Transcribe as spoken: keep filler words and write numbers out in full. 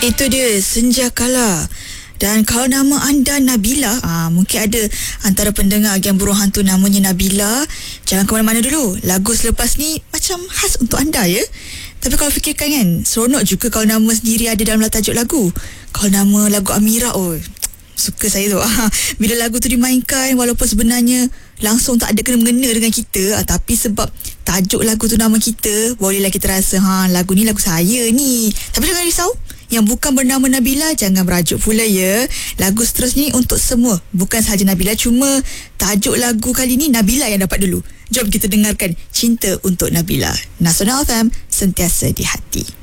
Itu dia, Senja Kala. Dan kalau nama anda Nabila, aa, mungkin ada antara pendengar yang burung hantu namanya Nabila. Jangan ke mana-mana dulu. Lagu selepas ni macam khas untuk anda ya. Tapi kalau fikirkan kan, seronok juga kalau nama sendiri ada dalam tajuk lagu. Kalau nama lagu Amira, oh suka saya tu. Bila lagu tu dimainkan, walaupun sebenarnya langsung tak ada kena-mengena dengan kita, tapi sebab tajuk lagu tu nama kita, bolehlah kita rasa ha, lagu ni lagu saya ni. Tapi jangan risau, yang bukan bernama Nabila jangan merajuk pula ya. Lagu seterusnya untuk semua, bukan sahaja Nabila, cuma tajuk lagu kali ni Nabila yang dapat dulu. Jom kita dengarkan Cinta Untuk Nabila. Nasional F M, sentiasa di hati.